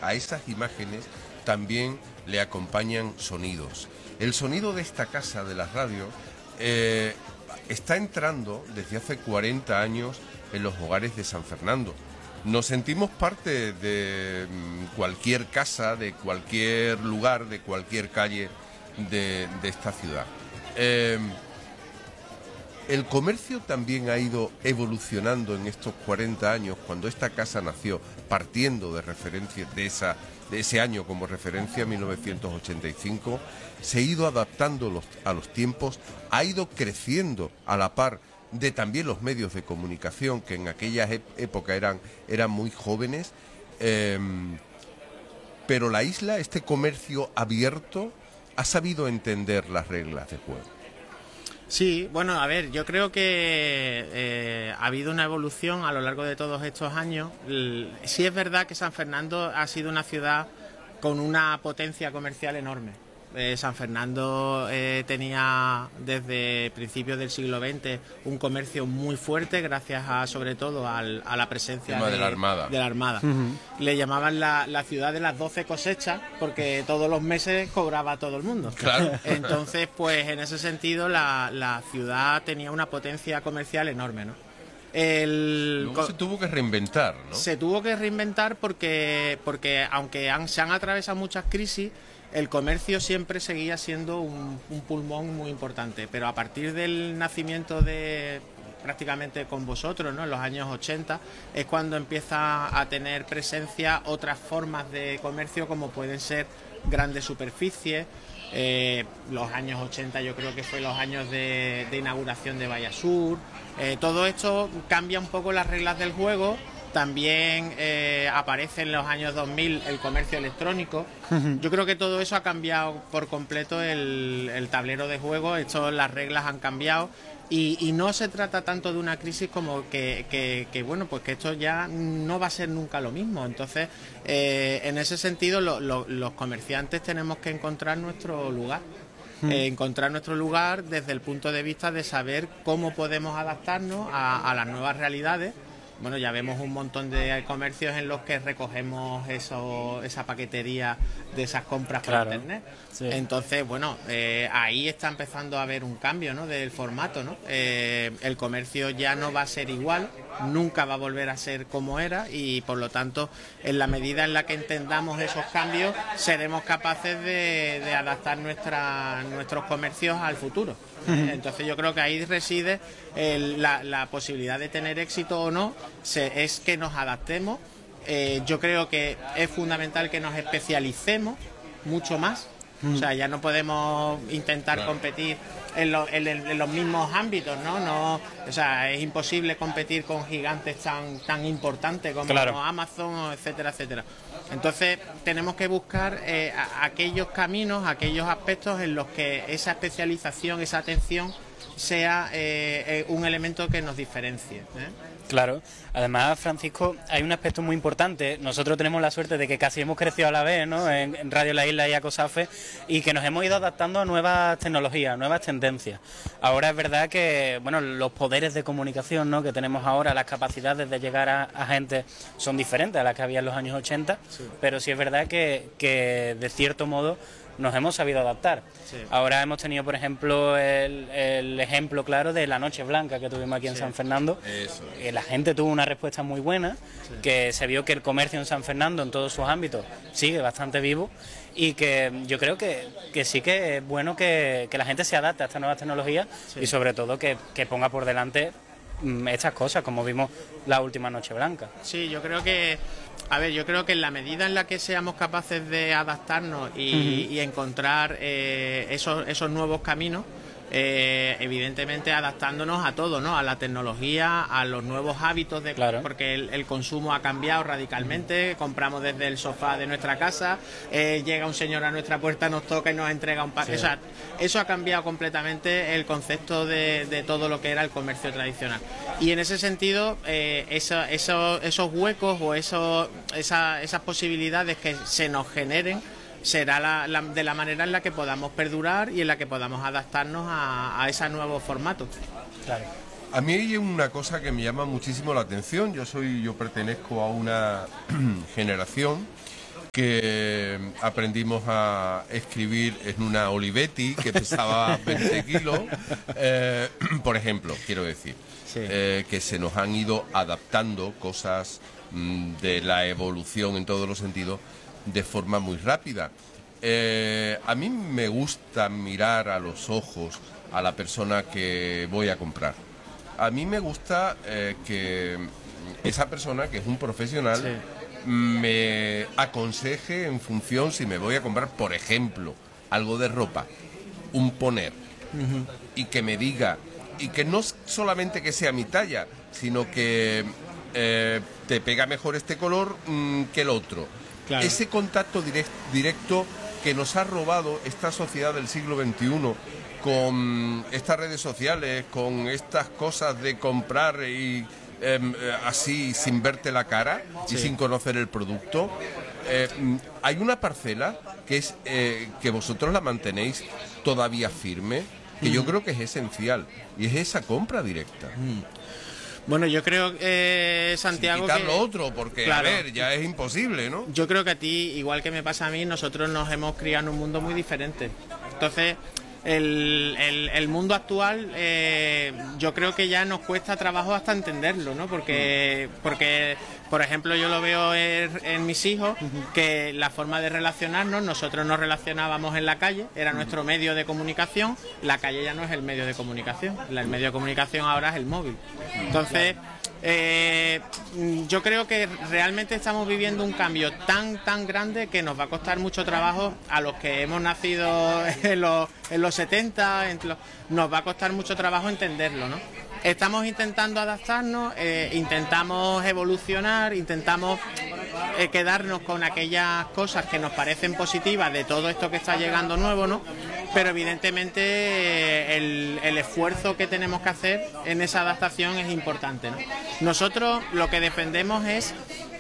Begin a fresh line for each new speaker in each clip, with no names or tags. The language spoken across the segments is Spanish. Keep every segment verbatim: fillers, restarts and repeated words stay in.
a esas imágenes también le acompañan sonidos. El sonido de esta casa de la radio eh, está entrando desde hace cuarenta años en los hogares de San Fernando. Nos sentimos parte de cualquier casa, de cualquier lugar, de cualquier calle de, de esta ciudad. Eh, el comercio también ha ido evolucionando en estos cuarenta años, cuando esta casa nació, partiendo de referencia de, esa, de ese año como referencia, mil novecientos ochenta y cinco, se ha ido adaptando los, a los tiempos, ha ido creciendo a la par de también los medios de comunicación, que en aquella época eran, eran muy jóvenes, eh, pero la isla, este comercio abierto, ha sabido entender las reglas de juego.
Sí, bueno, a ver, yo creo que eh, ha habido una evolución a lo largo de todos estos años. Sí es verdad que San Fernando ha sido una ciudad con una potencia comercial enorme. Eh, San Fernando eh, tenía desde principios del siglo veinte un comercio muy fuerte, gracias a, sobre todo al, a la presencia
de,
de
la Armada.
De la Armada. Uh-huh. Le llamaban la, la ciudad de las doce cosechas, porque todos los meses cobraba todo el mundo.
Claro.
Entonces, pues en ese sentido la, la ciudad tenía una potencia comercial enorme, ¿no? El...
Luego se tuvo que reinventar, ¿no?
Se tuvo que reinventar porque, porque aunque han, se han atravesado muchas crisis, el comercio siempre seguía siendo un, un pulmón muy importante, pero a partir del nacimiento de prácticamente con vosotros, ¿no?, en los años ochenta, es cuando empieza a tener presencia otras formas de comercio, como pueden ser grandes superficies. Eh, los años ochenta yo creo que fue los años de, de inauguración de Bahía Sur. Eh, todo esto cambia un poco las reglas del juego. También eh, aparece en los años dos mil el comercio electrónico. Yo creo que todo eso ha cambiado por completo el, el tablero de juego. Esto, las reglas han cambiado y, y no se trata tanto de una crisis como que, que, que bueno, pues que esto ya no va a ser nunca lo mismo. Entonces, eh, en ese sentido, lo, lo, los comerciantes tenemos que encontrar nuestro lugar. Eh, encontrar nuestro lugar desde el punto de vista de saber cómo podemos adaptarnos a, a las nuevas realidades. Bueno, ya vemos un montón de comercios en los que recogemos eso, esa paquetería de esas compras por claro. internet. Sí. Entonces, bueno, eh, ahí está empezando a haber un cambio, ¿no?, del formato, ¿no? Eh, el comercio ya no va a ser igual, nunca va a volver a ser como era, y por lo tanto, en la medida en la que entendamos esos cambios, seremos capaces de, de adaptar nuestra, nuestros comercios al futuro. Entonces yo creo que ahí reside el, la, la posibilidad de tener éxito o no, se, es que nos adaptemos. Eh, yo creo que es fundamental que nos especialicemos mucho más. O sea, ya no podemos intentar claro. competir en, lo, en, en los mismos ámbitos, ¿no? No, o sea, es imposible competir con gigantes tan tan importantes como claro. Amazon, etcétera, etcétera. Entonces, tenemos que buscar eh, a, aquellos caminos, aquellos aspectos en los que esa especialización, esa atención sea eh, eh, un elemento que nos diferencie, ¿eh?
Claro, además, Francisco, hay un aspecto muy importante. Nosotros tenemos la suerte de que casi hemos crecido a la vez, ¿no?, en, en Radio La Isla y Acosafe, y que nos hemos ido adaptando a nuevas tecnologías, nuevas tendencias. Ahora es verdad que, bueno, los poderes de comunicación, ¿no?, que tenemos ahora, las capacidades de llegar a, a gente son diferentes a las que había en los años ochenta, sí. pero sí es verdad que, que de cierto modo nos hemos sabido adaptar. Sí. Ahora hemos tenido, por ejemplo, el, el ejemplo claro de la Noche Blanca que tuvimos aquí en sí. San Fernando. Eso es. La gente tuvo una respuesta muy buena, sí. que se vio que el comercio en San Fernando, en todos sus ámbitos, sigue bastante vivo, y que yo creo que, que sí que es bueno que, que la gente se adapte a estas nuevas tecnologías, sí. y sobre todo que, que ponga por delante estas cosas, como vimos la última Noche Blanca.
Sí, yo creo que A ver, yo creo que en la medida en la que seamos capaces de adaptarnos y, uh-huh. y encontrar eh, esos, esos nuevos caminos, eh, evidentemente adaptándonos a todo, ¿no?, a la tecnología, a los nuevos hábitos, de claro. porque el, el consumo ha cambiado radicalmente. Compramos desde el sofá de nuestra casa, eh, llega un señor a nuestra puerta, nos toca y nos entrega un paquete. Sí. O sea, eso ha cambiado completamente el concepto de, de todo lo que era el comercio tradicional. Y en ese sentido, eh, eso, eso, esos huecos o eso, esa, esas posibilidades que se nos generen será la, la, de la manera en la que podamos perdurar y en la que podamos adaptarnos a, a ese nuevo formato.
Claro.
A mí hay una cosa que me llama muchísimo la atención. Yo soy, yo pertenezco a una generación que aprendimos a escribir en una Olivetti que pesaba veinte kilos, eh, por ejemplo, quiero decir, sí. eh, que se nos han ido adaptando cosas mmm, de la evolución en todos los sentidos de forma muy rápida. Eh, a mí me gusta mirar a los ojos a la persona que voy a comprar. A mí me gusta eh, que esa persona, que es un profesional, sí, me aconseje en función si me voy a comprar, por ejemplo, algo de ropa, un poner, uh-huh, y que me diga, y que no solamente que sea mi talla, sino que eh, te pega mejor este color mmm, que el otro. Claro. Ese contacto direct, directo que nos ha robado esta sociedad del siglo veintiuno con estas redes sociales, con estas cosas de comprar y eh, así sin verte la cara, sí, y sin conocer el producto. Eh, hay una parcela que es eh, que vosotros la mantenéis todavía firme, que mm. yo creo que es esencial, y es esa compra directa.
Mm. Bueno, yo creo, eh, Santiago,
sin quitar
que...
lo otro, porque, claro, a ver, ya es imposible, ¿no?
Yo creo que a ti, igual que me pasa a mí, nosotros nos hemos criado en un mundo muy diferente. Entonces, el, el, el mundo actual, eh, yo creo que ya nos cuesta trabajo hasta entenderlo, ¿no? Porque, porque por ejemplo, yo lo veo en, en mis hijos, que la forma de relacionarnos, nosotros nos relacionábamos en la calle, era nuestro medio de comunicación, la calle ya no es el medio de comunicación, el medio de comunicación ahora es el móvil. Entonces, eh, yo creo que realmente estamos viviendo un cambio tan tan grande que nos va a costar mucho trabajo a los que hemos nacido en los, en los setenta, en los, nos va a costar mucho trabajo entenderlo, ¿no? Estamos intentando adaptarnos, eh, intentamos evolucionar, intentamos eh, quedarnos con aquellas cosas que nos parecen positivas de todo esto que está llegando nuevo, ¿no? Pero evidentemente eh, el, el esfuerzo que tenemos que hacer en esa adaptación es importante, ¿no? Nosotros lo que defendemos es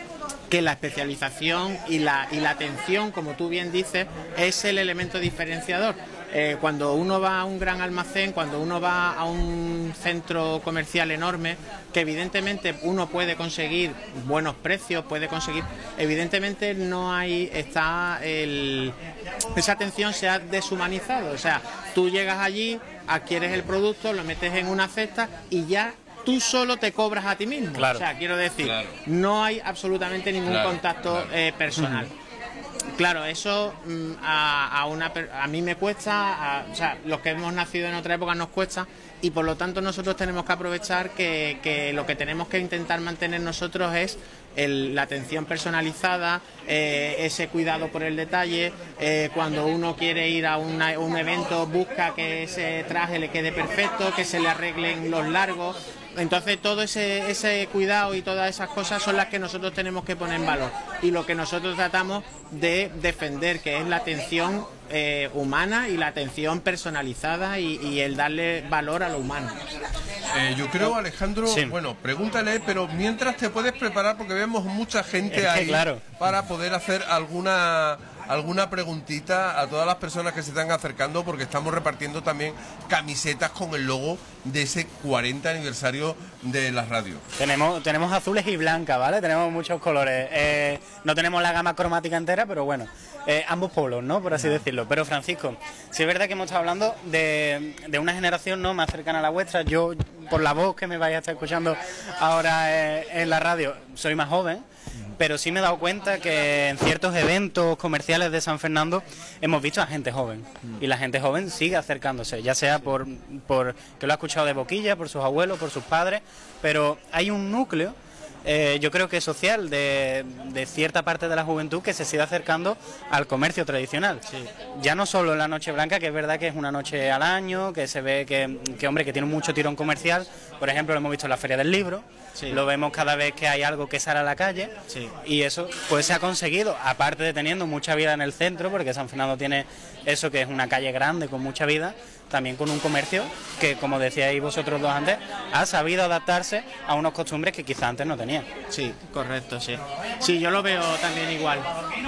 que la especialización y la, y la atención, como tú bien dices, es el elemento diferenciador. Eh, cuando uno va a un gran almacén, cuando uno va a un centro comercial enorme, que evidentemente uno puede conseguir buenos precios, puede conseguir, evidentemente no hay, está el, esa atención se ha deshumanizado, o sea, tú llegas allí, adquieres el producto, lo metes en una cesta y ya tú solo te cobras a ti mismo, claro. O sea, quiero decir, claro, no hay absolutamente ningún claro, contacto claro. Eh, personal. Claro, eso a, a, una, a mí me cuesta, a, o sea, los que hemos nacido en otra época nos cuesta, y por lo tanto nosotros tenemos que aprovechar que, que lo que tenemos que intentar mantener nosotros es el, la atención personalizada, eh, ese cuidado por el detalle, eh, cuando uno quiere ir a una, un evento busca que ese traje le quede perfecto, que se le arreglen los largos. Entonces todo ese, ese cuidado y todas esas cosas son las que nosotros tenemos que poner en valor, y lo que nosotros tratamos de defender, que es la atención eh, humana y la atención personalizada y, y el darle valor a lo humano.
Eh, yo creo, Alejandro, sí. Bueno, pregúntale, pero mientras te puedes preparar porque vemos mucha gente ahí, claro, para poder hacer alguna... alguna preguntita a todas las personas que se están acercando, porque estamos repartiendo también camisetas con el logo de ese cuarenta aniversario de la radio.
Tenemos tenemos azules y blancas, ¿vale? Tenemos muchos colores. Eh, no tenemos la gama cromática entera, pero bueno, eh, ambos polos, ¿no? Por así decirlo. Pero Francisco, sí es verdad que hemos estado hablando de, de una generación, ¿no?, más cercana a la vuestra. Yo, por la voz que me vais a estar escuchando ahora eh, en la radio, soy más joven. Pero sí me he dado cuenta que en ciertos eventos comerciales de San Fernando hemos visto a gente joven. Y la gente joven sigue acercándose, ya sea por, por que lo ha escuchado de boquilla, por sus abuelos, por sus padres. Pero hay un núcleo, eh, yo creo que social, de, de cierta parte de la juventud que se sigue acercando al comercio tradicional. Sí. Ya no solo en la Noche Blanca, que es verdad que es una noche al año, que se ve que, que hombre, que tiene mucho tirón comercial. Por ejemplo, lo hemos visto en la Feria del Libro. Sí. Lo vemos cada vez que hay algo que sale a la calle, sí. Y eso pues se ha conseguido, aparte de teniendo mucha vida en el centro, porque San Fernando tiene eso, que es una calle grande con mucha vida, también con un comercio que, como decíais vosotros dos antes, ha sabido adaptarse a unos costumbres que quizá antes no tenía.
Sí, correcto, sí. Sí, yo lo veo también igual.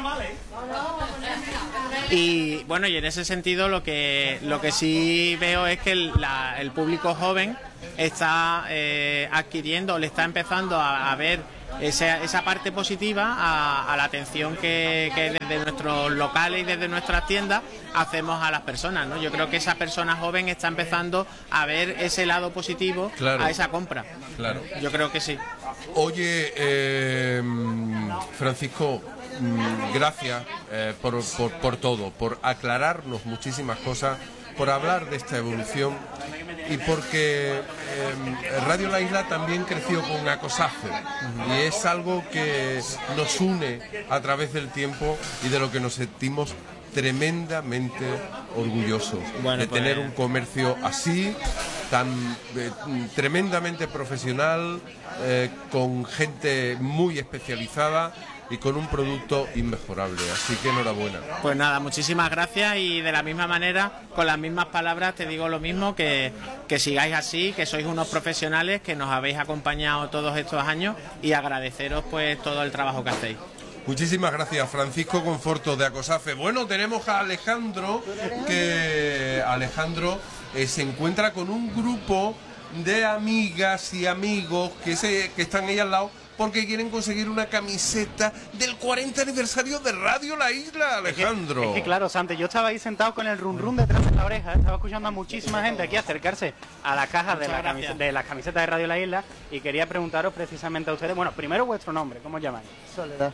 Y bueno, y en ese sentido lo que lo que sí veo es que el, la, el público joven está eh, adquiriendo, le está empezando a, a ver esa, esa parte positiva a, a la atención que, que desde nuestros locales y desde nuestras tiendas hacemos a las personas, ¿no? Yo creo que esa persona joven está empezando a ver ese lado positivo, claro, a esa compra.
Claro.
Yo creo que sí.
Oye, eh, Francisco, gracias eh, por, por, por todo, por aclararnos muchísimas cosas, por hablar de esta evolución y porque eh, Radio La Isla también creció con ACOSAFE y es algo que nos une a través del tiempo y de lo que nos sentimos tremendamente orgullosos, bueno, de pues... tener un comercio así, tan eh, tremendamente profesional, eh, con gente muy especializada y con un producto inmejorable, así que enhorabuena.
Pues nada, muchísimas gracias y de la misma manera, con las mismas palabras te digo lo mismo, que, que sigáis así, que sois unos profesionales, que nos habéis acompañado todos estos años y agradeceros pues todo el trabajo que hacéis.
Muchísimas gracias, Francisco Conforto de ACOSAFE. Bueno, tenemos a Alejandro, que Alejandro eh, se encuentra con un grupo de amigas y amigos que, se, que están ahí al lado porque quieren conseguir una camiseta del cuarenta aniversario de Radio La Isla, Alejandro.
Es que, es que claro, Santi, yo estaba ahí sentado con el run run detrás de la oreja, estaba escuchando a muchísima gente aquí acercarse a la caja de, la camis de las camisetas de Radio La Isla y quería preguntaros precisamente a ustedes, bueno, primero vuestro nombre, ¿cómo os llamáis?
Soledad.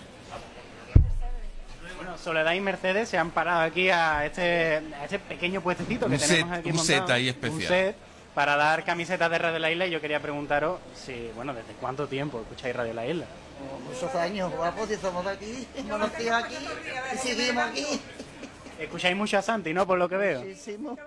Bueno, Soledad y Mercedes se han parado aquí a este, a este pequeño puestecito que
un
tenemos
set,
aquí
un
montado.
set ahí especial.
Un set para dar camisetas de Radio La Isla y yo quería preguntaros si, bueno, ¿desde cuánto tiempo escucháis Radio La Isla?
Muchos años, guapos, y estamos aquí, conocidos aquí y seguimos aquí.
Escucháis mucho a Santi, ¿no? Por lo que veo.
Muchísimo.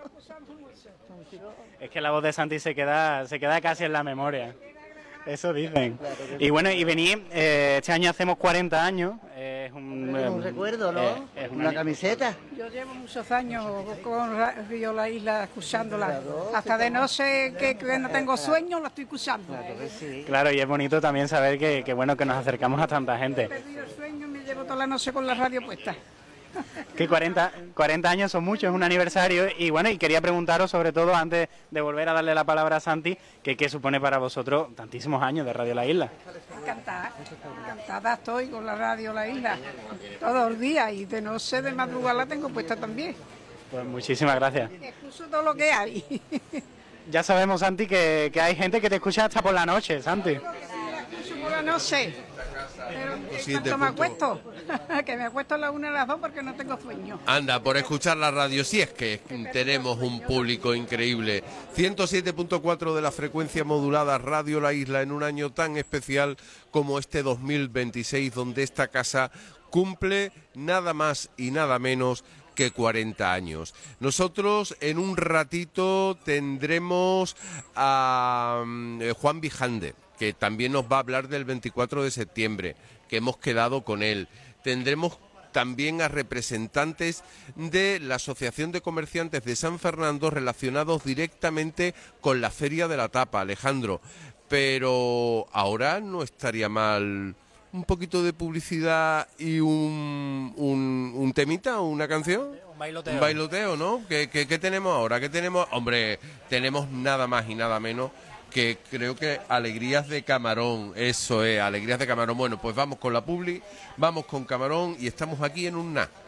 Es que la voz de Santi se queda, se queda casi en la memoria. Eso dicen. Claro, y bueno, y venís, eh, este año hacemos cuarenta años. Eh, es un,
es un recuerdo, ¿no? Eh, es una, una camiseta.
Yo llevo muchos años con Radio La Isla escuchándola. Claro, hasta de no sé que, que no tengo sueño, la estoy escuchando.
Claro, sí. Claro, y es bonito también saber que, que bueno que nos acercamos a tanta gente.
He perdido el sueño y me llevo toda la noche con la radio puesta.
Que cuarenta, cuarenta años son muchos, es un aniversario y bueno, y quería preguntaros sobre todo antes de volver a darle la palabra a Santi, que qué supone para vosotros tantísimos años de Radio La Isla.
Encantada, encantada estoy con la Radio La Isla todos los días y de no sé de madrugada la tengo puesta también.
Pues muchísimas gracias.
Escucho todo lo que hay.
Ya sabemos, Santi, que, que hay gente que te escucha hasta por la noche, Santi.
Escucho por la noche. Pero ¿cuánto me acuesto? Que me acuesto a las una a las dos porque no tengo sueño.
Anda, por escuchar la radio, si es que tenemos un público increíble. ciento siete punto cuatro de la frecuencia modulada, Radio La Isla, en un año tan especial como este dos mil veintiséis, donde esta casa cumple nada más y nada menos que cuarenta años. Nosotros en un ratito tendremos a eh, Juan Bijande, que también nos va a hablar del veinticuatro de septiembre, que hemos quedado con él. Tendremos también a representantes de la Asociación de Comerciantes de San Fernando relacionados directamente con la Feria de la Tapa, Alejandro. Pero ahora no estaría mal un poquito de publicidad y un, un, un temita, una canción.
Un bailoteo.
Un bailoteo, ¿no? ¿Qué, qué, qué tenemos ahora? ¿Qué tenemos? Hombre, tenemos nada más y nada menos que creo que Alegrías de Camarón, eso es, Alegrías de Camarón. Bueno, pues vamos con la publi, vamos con Camarón y estamos aquí en un N A.